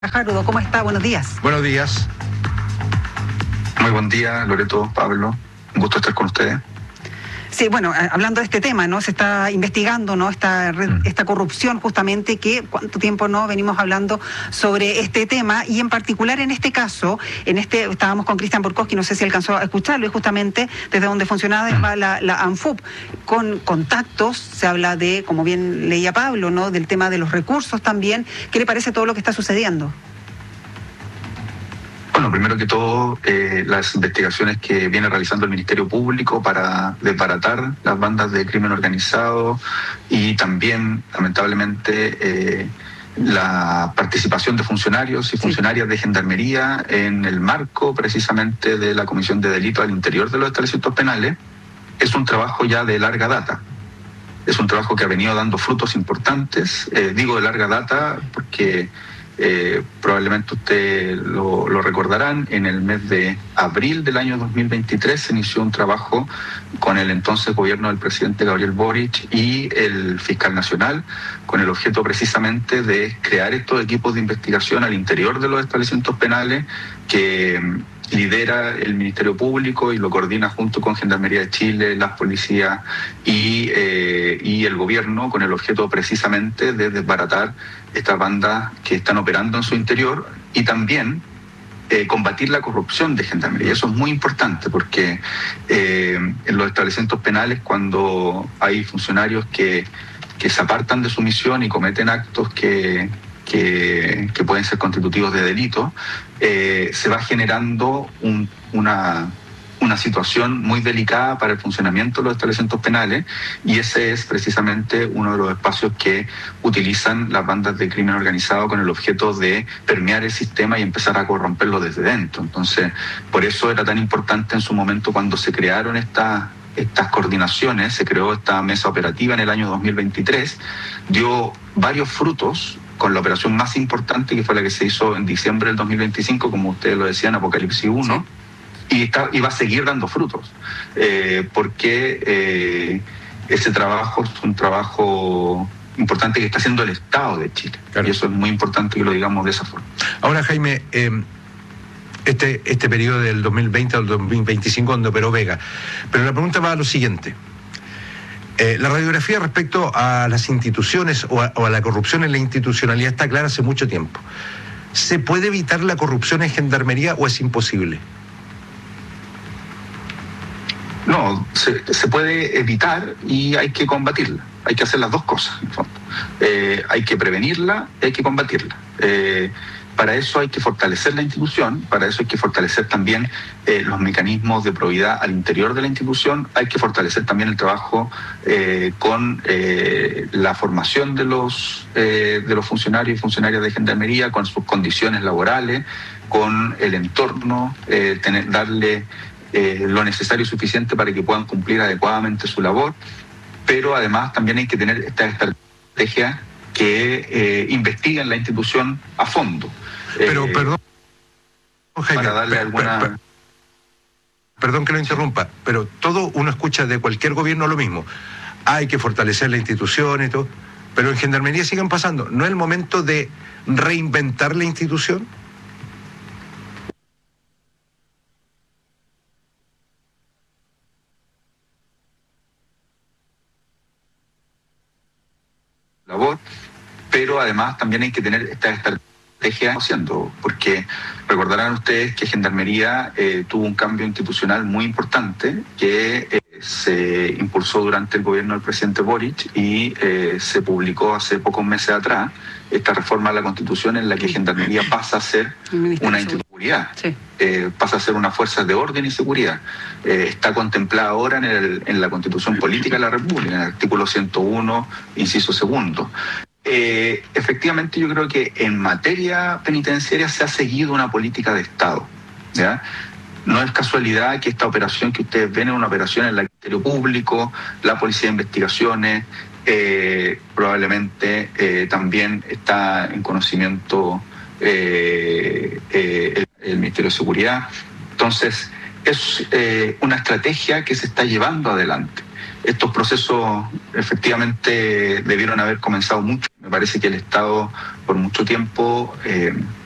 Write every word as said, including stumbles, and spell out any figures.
Fajardo, ¿cómo está? Buenos días. Buenos días. Muy buen día, Loreto, Pablo. Un gusto estar con ustedes. Sí, bueno, hablando de este tema, ¿no? Se está investigando, ¿no? Esta, esta corrupción justamente, que cuánto tiempo no venimos hablando sobre este tema, y en particular en este caso, en este estábamos con Cristian Borkowski, no sé si alcanzó a escucharlo, y justamente desde donde funcionaba la, la ANFUP, con contactos, se habla de, como bien leía Pablo, ¿no? Del tema de los recursos también. ¿Qué le parece todo lo que está sucediendo? Bueno, primero que todo, eh, las investigaciones que viene realizando el Ministerio Público para desbaratar las bandas de crimen organizado, y también, lamentablemente, eh, la participación de funcionarios y funcionarias de Gendarmería en el marco precisamente de la comisión de delitos al interior de los establecimientos penales, es un trabajo ya de larga data. Es un trabajo que ha venido dando frutos importantes. Eh, digo de larga data porque Eh, probablemente ustedes lo, lo recordarán, en el mes de abril del año dos mil veintitrés se inició un trabajo con el entonces gobierno del presidente Gabriel Boric y el fiscal nacional, con el objeto precisamente de crear estos equipos de investigación al interior de los establecimientos penales que lidera el Ministerio Público y lo coordina junto con Gendarmería de Chile, las policías y, eh, y el gobierno, con el objeto precisamente de desbaratar estas bandas que están operando en su interior, y también eh, combatir la corrupción de Gendarmería. Y eso es muy importante porque eh, en los establecimientos penales, cuando hay funcionarios que, que se apartan de su misión y cometen actos que... Que, que pueden ser constitutivos de delito, eh, se va generando un, una, una situación muy delicada para el funcionamiento de los establecimientos penales, y ese es precisamente uno de los espacios que utilizan las bandas de crimen organizado con el objeto de permear el sistema y empezar a corromperlo desde dentro. Entonces, por eso era tan importante en su momento, cuando se crearon estas estas coordinaciones, se creó esta mesa operativa en el año dos mil veintitrés, dio varios frutos, con la operación más importante, que fue la que se hizo en diciembre del dos mil veinticinco, como ustedes lo decían, Apocalipsis uno, sí. y, está, y va a seguir dando frutos, eh, porque eh, ese trabajo es un trabajo importante que está haciendo el Estado de Chile, claro. Y eso es muy importante que lo digamos de esa forma. Ahora, Jaime, eh, este, este periodo del dos mil veinte al dos mil veinticinco donde operó Vega, pero la pregunta va a lo siguiente. Eh, la radiografía respecto a las instituciones o a, o a la corrupción en la institucionalidad está clara hace mucho tiempo. ¿Se puede evitar la corrupción en Gendarmería o es imposible? No, se, se puede evitar y hay que combatirla. Hay que hacer las dos cosas, en el fondo. Eh, hay que prevenirla y hay que combatirla. Eh, Para eso hay que fortalecer la institución, para eso hay que fortalecer también eh, los mecanismos de probidad al interior de la institución, hay que fortalecer también el trabajo eh, con eh, la formación de los, eh, de los funcionarios y funcionarias de Gendarmería, con sus condiciones laborales, con el entorno, eh, tener, darle eh, lo necesario y suficiente para que puedan cumplir adecuadamente su labor, pero además también hay que tener esta estrategia que eh, investiguen la institución a fondo. Pero, eh, perdón, Jaime, para darle per, alguna... per, per, perdón que lo interrumpa, pero todo uno escucha de cualquier gobierno lo mismo. Hay que fortalecer la institución y todo, pero en Gendarmería siguen pasando. ¿No es el momento de reinventar la institución? Labor, pero además también hay que tener esta estrategia haciendo, porque recordarán ustedes que Gendarmería eh, tuvo un cambio institucional muy importante que eh, se impulsó durante el gobierno del presidente Boric y eh, se publicó hace pocos meses atrás esta reforma a la Constitución en la que Gendarmería pasa a ser una institución, sí. eh, pasa a ser una fuerza de orden y seguridad. Eh, está contemplada ahora en, el, en la Constitución Política de la República, en el artículo ciento uno, inciso segundo. Eh, efectivamente, yo creo que en materia penitenciaria se ha seguido una política de Estado, ¿ya? No es casualidad que esta operación que ustedes ven es una operación en la que el Ministerio Público, la Policía de Investigaciones, eh, probablemente eh, también está en conocimiento eh, eh, el, el Ministerio de Seguridad. Entonces, es eh, una estrategia que se está llevando adelante. Estos procesos efectivamente debieron haber comenzado mucho. Me parece que el Estado por mucho tiempo eh,